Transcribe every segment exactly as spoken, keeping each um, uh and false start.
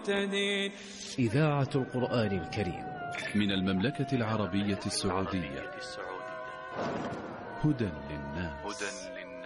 مهتدين. إذاعة القرآن الكريم من المملكة العربية السعودية. هدى للناس.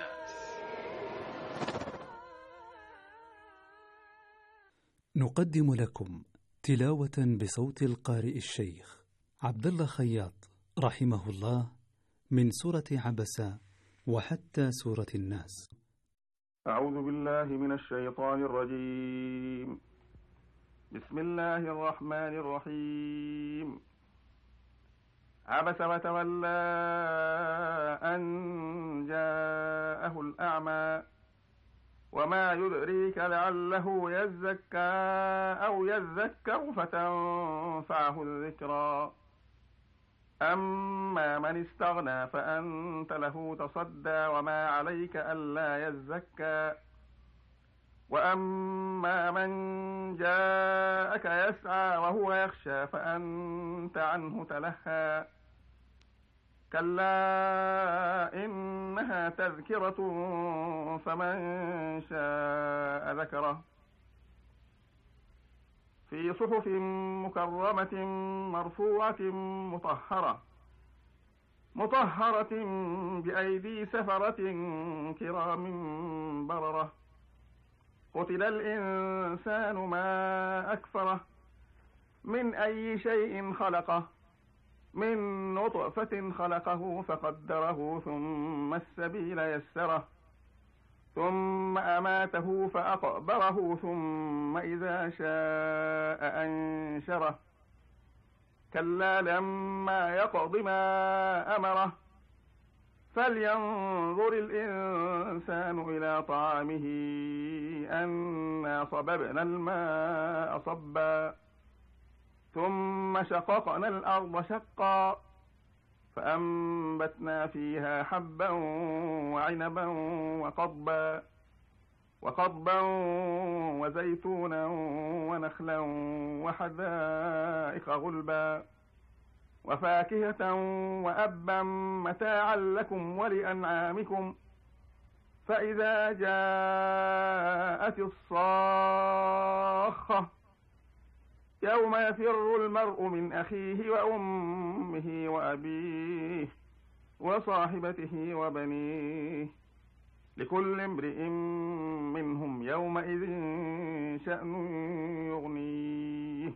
نقدم لكم تلاوة بصوت القارئ الشيخ عبد الله خياط رحمه الله من سورة عبس وحتى سورة الناس. أعوذ بالله من الشيطان الرجيم. بسم الله الرحمن الرحيم. عبس وتولى أن جاءه الأعمى وما يدريك لعله يزكى أو يذكر فتنفعه الذكرى. أما من استغنى فأنت له تصدى وما عليك ألا يزكى. وأما من جاءك يسعى وهو يخشى فأنت عنه تلهى. كلا إنها تذكرة فمن شاء ذكره. في صحف مكرمة مرفوعة مطهرة مطهرة بأيدي سفرة كرام بررة. قتل الإنسان ما أكفره من أي شيء خلقه من نطفة خلقه فقدره ثم السبيل يسره ثم أماته فأقبره ثم إذا شاء أنشره. كلا لما يقض ما أمره فلينظر الإنسان إلى طعامه أنا صببنا الماء صبا ثم شققنا الأرض شقا فأنبتنا فيها حبا وعنبا وقضبا وقضبا وزيتونا ونخلا وحدائق غلبا وفاكهة وأبا متاعا لكم ولأنعامكم. فإذا جاءت الصاخة يوم يفر المرء من أخيه وأمه وأبيه وصاحبته وبنيه لكل امرئ منهم يومئذ شأن يغنيه.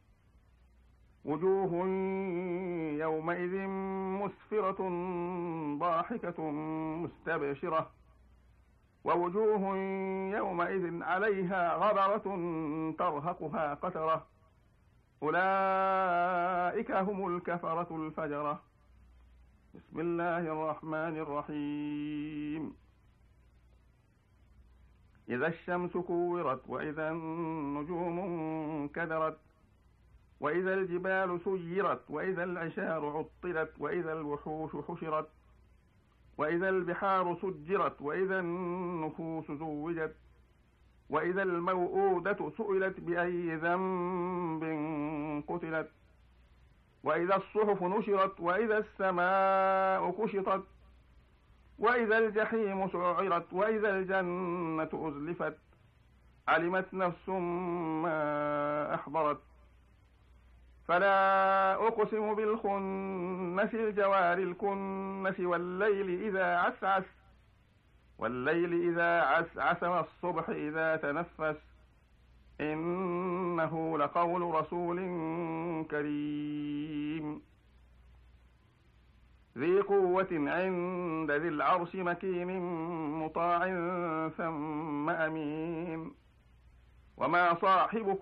وجوه يومئذ مسفرة ضاحكة مستبشرة ووجوه يومئذ عليها غبرة ترهقها قترة. أولئك هم الكفرة الفجرة. بسم الله الرحمن الرحيم. إذا الشمس كورت وإذا النجوم انكدرت وإذا الجبال سيرت وإذا العشار عطلت وإذا الوحوش حشرت وإذا البحار سجرت وإذا النفوس زوجت وإذا الموءودة سئلت بأي ذنب قتلت وإذا الصحف نشرت وإذا السماء كشطت وإذا الجحيم سعرت وإذا الجنة أزلفت علمت نفس ما أحضرت. فلا أقسم بالخنس الجوار الكنس والليل إذا عسعس والليل إذا عسعس والصبح إذا تنفس إنه لقول رسول كريم ذي قوة عند ذي العرش مكين مطاع ثم أمين. وما صاحبكم